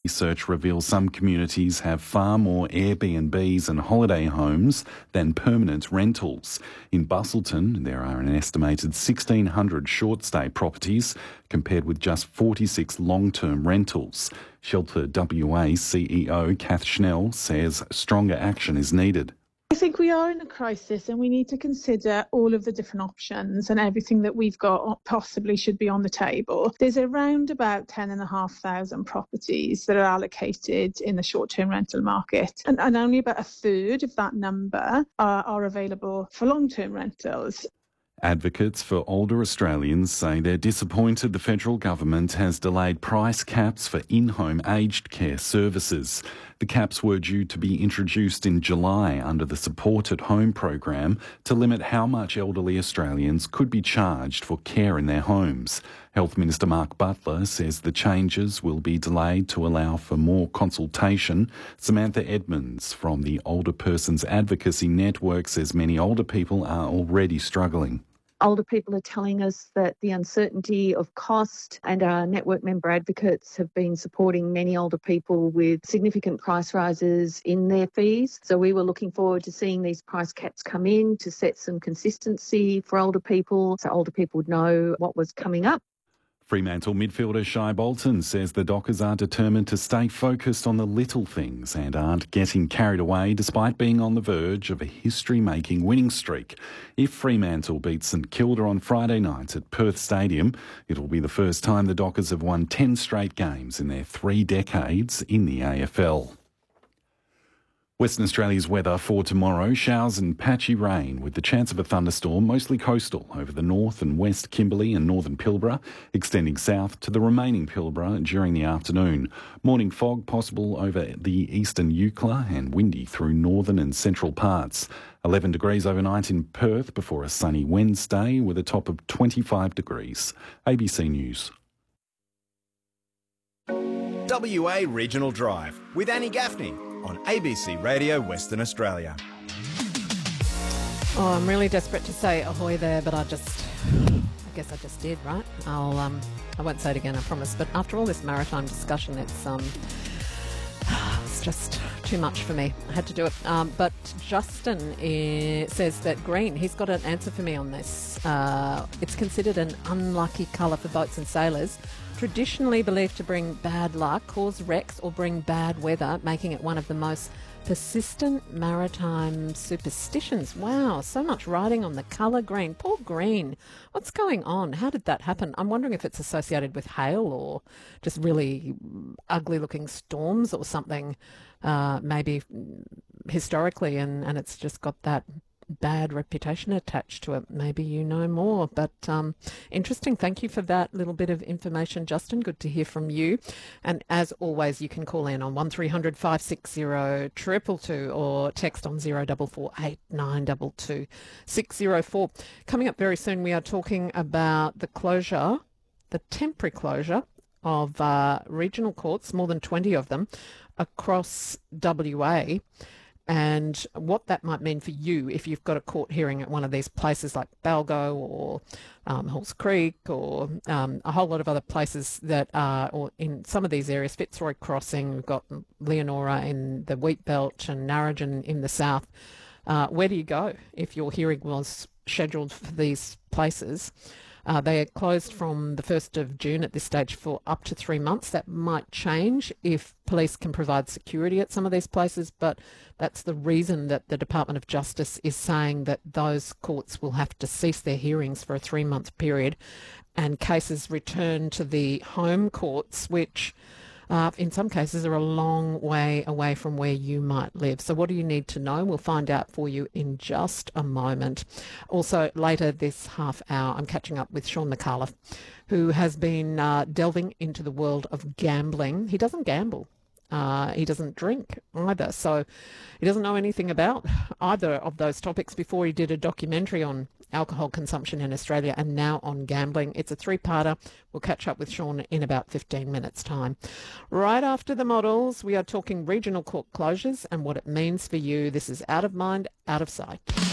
Research reveals some communities have far more Airbnbs and holiday homes than permanent rentals. In Busselton, there are an estimated 1,600 short-stay properties compared with just 46 long-term rentals. Shelter WA CEO Kath Schnell says stronger action is needed. I think we are in a crisis and we need to consider all of the different options and everything that we've got possibly should be on the table. There's around about 10,500 properties that are allocated in the short-term rental market and only about a third of that number are available for long-term rentals. Advocates for older Australians say they're disappointed the federal government has delayed price caps for in-home aged care services. The caps were due to be introduced in July under the Support at Home program to limit how much elderly Australians could be charged for care in their homes. Health Minister Mark Butler says the changes will be delayed to allow for more consultation. Samantha Edmonds from the Older Persons Advocacy Network says many older people are already struggling. Older people are telling us that the uncertainty of cost, and our network member advocates have been supporting many older people with significant price rises in their fees. So we were looking forward to seeing these price caps come in to set some consistency for older people so older people would know what was coming up. Fremantle midfielder Shai Bolton says the Dockers are determined to stay focused on the little things and aren't getting carried away despite being on the verge of a history-making winning streak. If Fremantle beats St Kilda on Friday night at Perth Stadium, it'll be the first time the Dockers have won 10 straight games in their 3 decades in the AFL. Western Australia's weather for tomorrow, showers and patchy rain with the chance of a thunderstorm, mostly coastal over the north and west Kimberley and northern Pilbara, extending south to the remaining Pilbara during the afternoon. Morning fog possible over the eastern Eucla and windy through northern and central parts. 11 degrees overnight in Perth before a sunny Wednesday with a top of 25 degrees. ABC News. WA Regional Drive with Annie Gaffney on ABC Radio Western Australia. Oh, I'm really desperate to say ahoy there, but I guess I just did, right? I won't say it again, I promise. But after all this maritime discussion, it's just too much for me. I had to do it. But Justin says that green, he's got an answer for me on this. It's considered an unlucky colour for boats and sailors. Traditionally believed to bring bad luck, cause wrecks or bring bad weather, making it one of the most persistent maritime superstitions. Wow, so much writing on the colour green. Poor green. What's going on? How did that happen? I'm wondering if it's associated with hail or just really ugly-looking storms or something, maybe historically, and it's just got that bad reputation attached to it. Maybe you know more, but interesting. Thank you for that little bit of information, Justin. Good to hear from you. And as always, you can call in on 1300 560 222 or text on 0448 922 604. Coming up very soon, we are talking about the temporary closure of regional courts, more than 20 of them across WA, and what that might mean for you if you've got a court hearing at one of these places like Balgo or Halls Creek or a whole lot of other places that are, or in some of these areas, Fitzroy Crossing, we've got Leonora in the Wheat Belt and Narrogin in the south. Where do you go if your hearing was scheduled for these places? They are closed from the 1st of June at this stage for up to 3 months. That might change if police can provide security at some of these places, but that's the reason that the Department of Justice is saying that those courts will have to cease their hearings for a 3-month period and cases return to the home courts, which in some cases are a long way away from where you might live. So what do you need to know? We'll find out for you in just a moment. Also, later this half hour, I'm catching up with Sean McAuliffe, who has been delving into the world of gambling. He doesn't gamble. He doesn't drink either. So he doesn't know anything about either of those topics before he did a documentary on alcohol consumption in Australia and now on gambling. It's a 3-parter. We'll catch up with Sean in about 15 minutes' time. Right after the models, we are talking regional court closures and what it means for you. This is Out of Mind, Out of Sight.